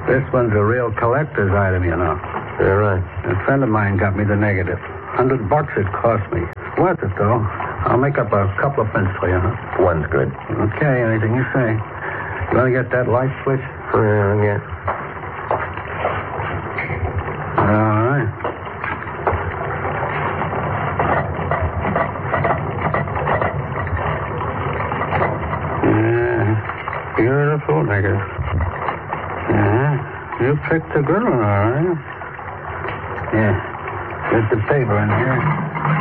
This one's a real collector's item, you know. You're right. A friend of mine got me the negative. $100 it cost me. Worth it, though. I'll make up a couple of prints for you, huh? One's good. Okay, anything you say. You want to get that light switch? Yeah. All right. Yeah, beautiful negative. Yeah, you picked a good one, all right. Yeah, there's the paper in here.